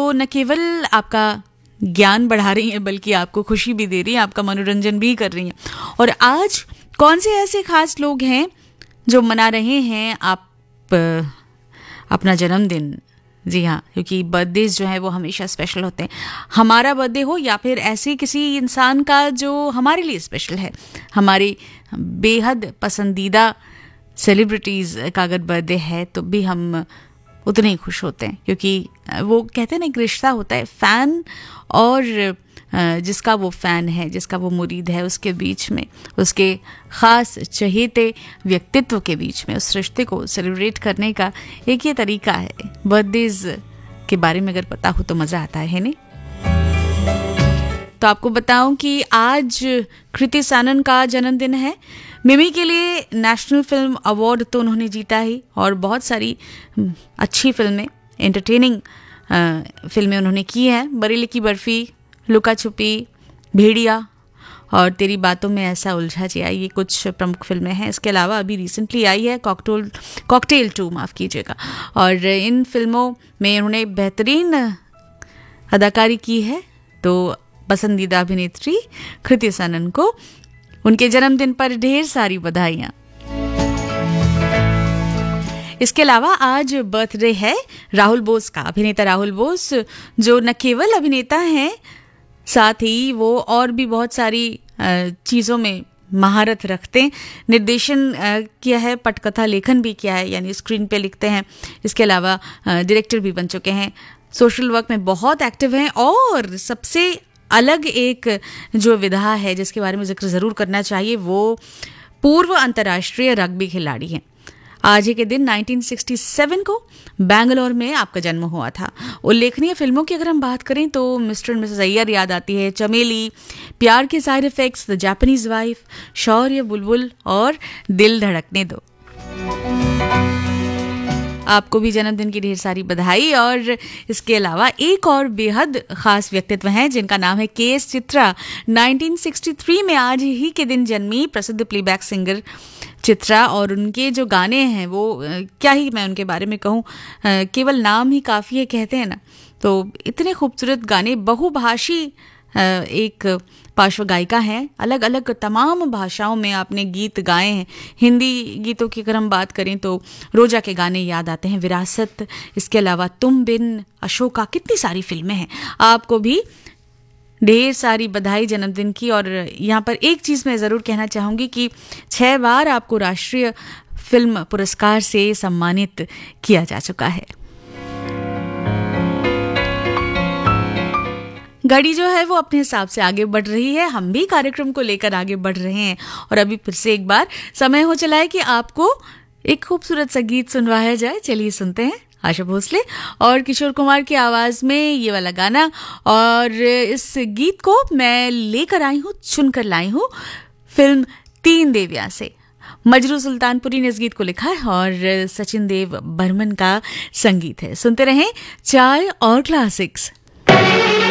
जो न केवल आपका ज्ञान बढ़ा रही हैं बल्कि आपको खुशी भी दे रही हैं, आपका मनोरंजन भी कर रही हैं। और आज कौन से ऐसे खास लोग हैं जो मना रहे हैं अपना जन्मदिन? जी हाँ, क्योंकि बर्थडेज जो है वो हमेशा स्पेशल होते हैं। हमारा बर्थडे हो या फिर ऐसे किसी इंसान का जो हमारे लिए स्पेशल है, हमारे बेहद पसंदीदा सेलिब्रिटीज़ का अगर बर्थडे है तो भी हम उतने ही खुश होते हैं, क्योंकि वो कहते हैं ना एक रिश्ता होता है फ़ैन और जिसका वो फ़ैन है, जिसका वो मुरीद है, उसके बीच में, उसके ख़ास चहेते व्यक्तित्व के बीच में उस रिश्ते को सेलिब्रेट करने का एक ये तरीका है। बर्थडेज के बारे में अगर पता हो तो मज़ा आता है नहीं? तो आपको बताऊं कि आज कृति सनन का जन्मदिन है। मिमी के लिए नेशनल फिल्म अवार्ड तो उन्होंने जीता ही, और बहुत सारी अच्छी फिल्में, एंटरटेनिंग फिल्में उन्होंने की हैं। बरेली की बर्फ़ी, लुका छुपी, भेड़िया और तेरी बातों में ऐसा उलझा जिया, ये कुछ प्रमुख फिल्में हैं। इसके अलावा अभी रिसेंटली आई है कॉकटेल 2, माफ़ कीजिएगा, और इन फिल्मों में उन्होंने बेहतरीन अदाकारी की है। तो पसंदीदा अभिनेत्री कृति सनन को उनके जन्मदिन पर ढेर सारी बधाइयाँ। इसके अलावा आज बर्थडे है राहुल बोस का, अभिनेता राहुल बोस, जो न केवल अभिनेता हैं, साथ ही वो और भी बहुत सारी चीज़ों में महारत रखते हैं। निर्देशन किया है, पटकथा लेखन भी किया है, यानी स्क्रीन पे लिखते हैं। इसके अलावा डायरेक्टर भी बन चुके हैं। सोशल वर्क में बहुत एक्टिव हैं, और सबसे अलग एक जो विधा है जिसके बारे में जिक्र ज़रूर करना चाहिए, वो पूर्व अंतर्राष्ट्रीय रग्बी खिलाड़ी हैं। आज ही के दिन 1967 को बेंगलोर में आपका जन्म हुआ था। उल्लेखनीय फिल्मों की अगर हम बात करें तो मिस्टर एंड मिसेस अय्यर याद आती है, चमेली, प्यार के side effects, the Japanese wife, शौर्य, बुलबुल और दिल धड़कने दो। आपको भी जन्मदिन की ढेर सारी बधाई। और इसके अलावा एक और बेहद खास व्यक्तित्व हैं जिनका नाम है के.एस. चित्रा। 1963 में आज ही के दिन जन्मी प्रसिद्ध प्लेबैक सिंगर चित्रा, और उनके जो गाने हैं वो क्या ही मैं उनके बारे में कहूँ, केवल नाम ही काफ़ी है, कहते हैं ना। तो इतने खूबसूरत गाने, बहुभाषी एक पार्श्व गायिका हैं, अलग अलग तमाम भाषाओं में आपने गीत गाए हैं। हिंदी गीतों की अगर हम बात करें तो रोजा के गाने याद आते हैं, विरासत, इसके अलावा तुम बिन, अशोका, कितनी सारी फिल्में हैं। आपको भी ढेर सारी बधाई जन्मदिन की। और यहाँ पर एक चीज़ मैं ज़रूर कहना चाहूँगी कि 6 बार आपको राष्ट्रीय फिल्म पुरस्कार से सम्मानित किया जा चुका है। घड़ी जो है वो अपने हिसाब से आगे बढ़ रही है, हम भी कार्यक्रम को लेकर आगे बढ़ रहे हैं। और अभी फिर से एक बार समय हो चला है कि आपको एक खूबसूरत सा गीत सुनवाया जाए। चलिए सुनते हैं आशा भोसले और किशोर कुमार की आवाज़ में ये वाला गाना। और इस गीत को मैं लेकर आई हूँ, चुनकर लाई हूँ फिल्म तीन देवियाँ से। मजरू सुल्तानपुरी ने इस गीत को लिखा है और सचिन देव बर्मन का संगीत है। सुनते रहें चाय और क्लासिक्स।